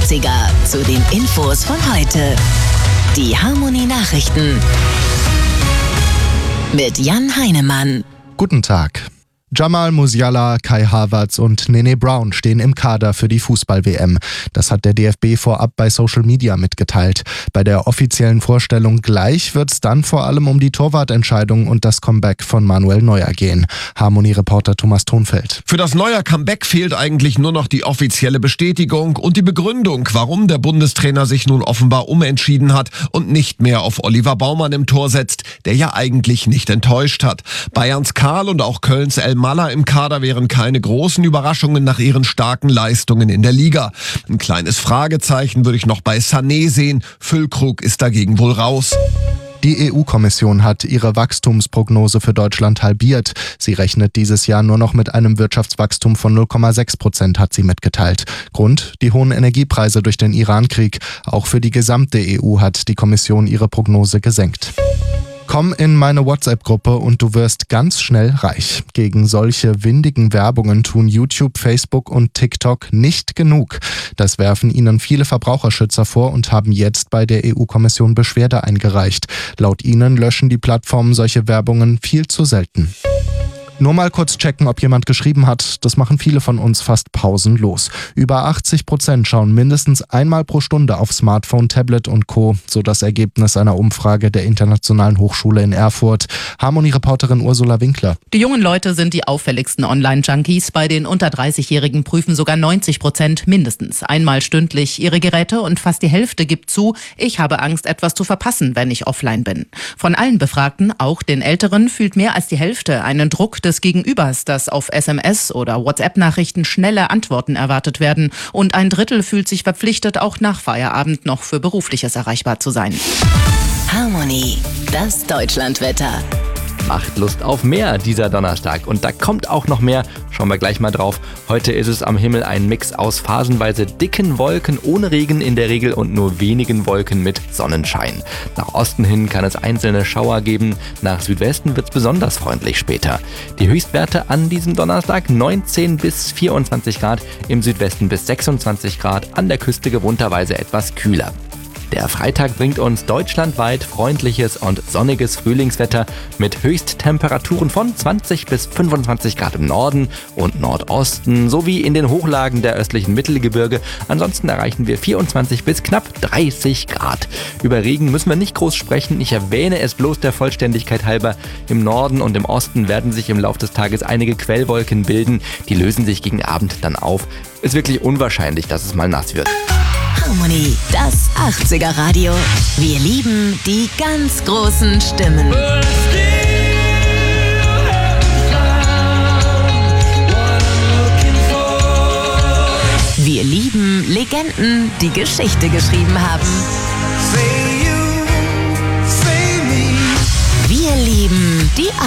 80er zu den Infos von heute. Die Harmony Nachrichten mit Jan Heinemann. Guten Tag. Jamal Musiala, Kai Havertz und Nene Brown stehen im Kader für die Fußball-WM. Das hat der DFB vorab bei Social Media mitgeteilt. Bei der offiziellen Vorstellung gleich wird es dann vor allem um die Torwartentscheidung und das Comeback von Manuel Neuer gehen. Harmony-Reporter Thomas Thonfeld. Für das Neuer-Comeback fehlt eigentlich nur noch die offizielle Bestätigung und die Begründung, warum der Bundestrainer sich nun offenbar umentschieden hat und nicht mehr auf Oliver Baumann im Tor setzt, der ja eigentlich nicht enttäuscht hat. Bayerns Karl und auch Kölns El Malla im Kader wären keine großen Überraschungen nach ihren starken Leistungen in der Liga. Ein kleines Fragezeichen würde ich noch bei Sané sehen. Füllkrug ist dagegen wohl raus. Die EU-Kommission hat ihre Wachstumsprognose für Deutschland halbiert. Sie rechnet dieses Jahr nur noch mit einem Wirtschaftswachstum von 0,6%, hat sie mitgeteilt. Grund: die hohen Energiepreise durch den Iran-Krieg. Auch für die gesamte EU hat die Kommission ihre Prognose gesenkt. Komm in meine WhatsApp-Gruppe und du wirst ganz schnell reich. Gegen solche windigen Werbungen tun YouTube, Facebook und TikTok nicht genug. Das werfen ihnen viele Verbraucherschützer vor und haben jetzt bei der EU-Kommission Beschwerde eingereicht. Laut ihnen löschen die Plattformen solche Werbungen viel zu selten. Nur mal kurz checken, ob jemand geschrieben hat. Das machen viele von uns fast pausenlos. Über 80% schauen mindestens einmal pro Stunde auf Smartphone, Tablet und Co., so das Ergebnis einer Umfrage der Internationalen Hochschule in Erfurt. Harmony-Reporterin Ursula Winkler. Die jungen Leute sind die auffälligsten Online-Junkies. Bei den unter 30-Jährigen prüfen sogar 90% mindestens einmal stündlich ihre Geräte und fast die Hälfte gibt zu, ich habe Angst, etwas zu verpassen, wenn ich offline bin. Von allen Befragten, auch den Älteren, fühlt mehr als die Hälfte einen Druck des Gegenübers, dass auf SMS oder WhatsApp-Nachrichten schnelle Antworten erwartet werden. Und ein Drittel fühlt sich verpflichtet, auch nach Feierabend noch für Berufliches erreichbar zu sein. Harmony, das Deutschlandwetter. Macht Lust auf mehr dieser Donnerstag. Und da kommt auch noch mehr. Schauen wir gleich mal drauf. Heute ist es am Himmel ein Mix aus phasenweise dicken Wolken ohne Regen in der Regel und nur wenigen Wolken mit Sonnenschein. Nach Osten hin kann es einzelne Schauer geben. Nach Südwesten wird es besonders freundlich später. Die Höchstwerte an diesem Donnerstag 19 bis 24 Grad, im Südwesten bis 26 Grad, an der Küste gewohnterweise etwas kühler. Der Freitag bringt uns deutschlandweit freundliches und sonniges Frühlingswetter mit Höchsttemperaturen von 20 bis 25 Grad im Norden und Nordosten sowie in den Hochlagen der östlichen Mittelgebirge. Ansonsten erreichen wir 24 bis knapp 30 Grad. Über Regen müssen wir nicht groß sprechen. Ich erwähne es bloß der Vollständigkeit halber. Im Norden und im Osten werden sich im Laufe des Tages einige Quellwolken bilden. Die lösen sich gegen Abend dann auf. Ist wirklich unwahrscheinlich, dass es mal nass wird. Harmony, das 80er Radio. Wir lieben die ganz großen Stimmen. Wir lieben Legenden, die Geschichte geschrieben haben. Wir lieben die